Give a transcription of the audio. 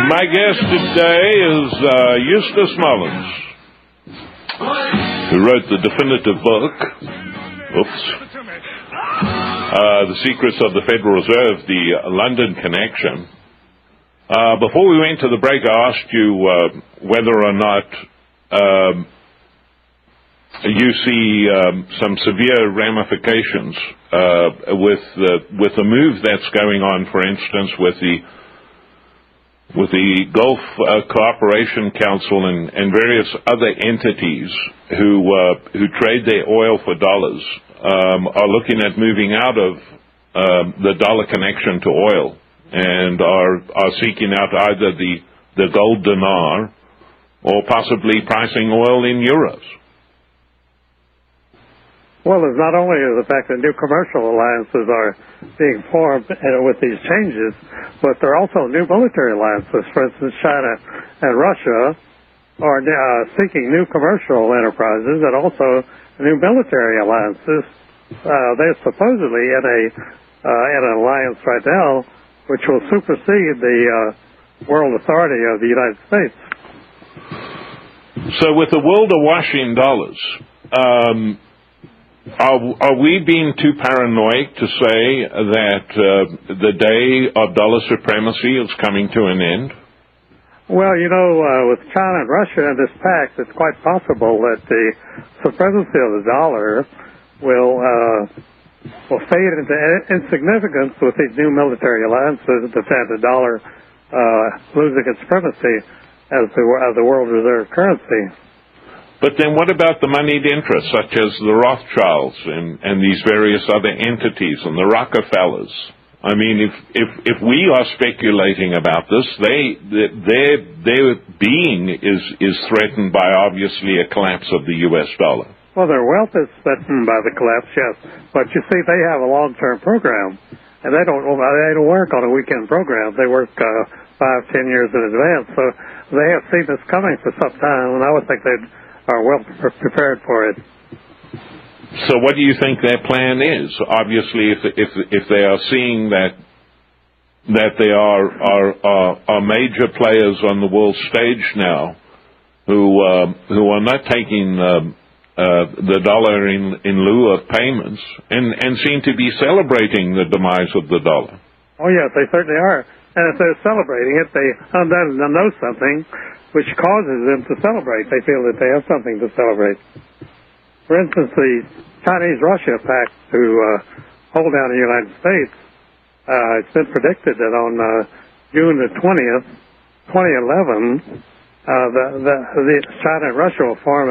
My guest today is Eustace Mullins, who wrote the definitive book, The Secrets of the Federal Reserve, the London Connection. Before we went to the break, I asked you whether or not you see some severe ramifications with the move that's going on, for instance, with the Gulf Cooperation Council and various other entities who trade their oil for dollars are looking at moving out of the dollar connection to oil and are seeking out either the gold dinar or possibly pricing oil in euros. Well, there's not only the fact that new commercial alliances are being formed with these changes, but there are also new military alliances. For instance, China and Russia are seeking new commercial enterprises and also new military alliances. They're supposedly in an alliance right now which will supersede the world authority of the United States. So with the world awash in dollars, are we being too paranoid to say that the day of dollar supremacy is coming to an end? Well, with China and Russia and this pact, it's quite possible that the supremacy of the dollar will fade into insignificance with these new military alliances and the dollar losing its supremacy as the world reserve currency. But then what about the moneyed interests, such as the Rothschilds and these various other entities and the Rockefellers? I mean, if we are speculating about this, their being is threatened by, obviously, a collapse of the U.S. dollar. Well, their wealth is threatened by the collapse, yes. But you see, they have a long-term program, and they don't work on a weekend program. They work 5-10 years in advance. So they have seen this coming for some time, and I would think they are well prepared for it. So what do you think their plan is? Obviously, if they are seeing that they are major players on the world stage now, who are not taking the dollar in lieu of payments, and seem to be celebrating the demise of the dollar. Oh yes, they certainly are. And if they're celebrating it, they undoubtedly know something which causes them to celebrate. They feel that they have something to celebrate. For instance, the Chinese-Russia pact to hold down the United States, it's been predicted that on June the 20th, 2011, the China and Russia will form